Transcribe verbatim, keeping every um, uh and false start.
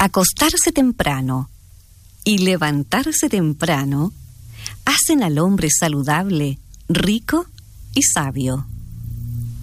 Acostarse temprano y levantarse temprano hacen al hombre saludable, rico y sabio.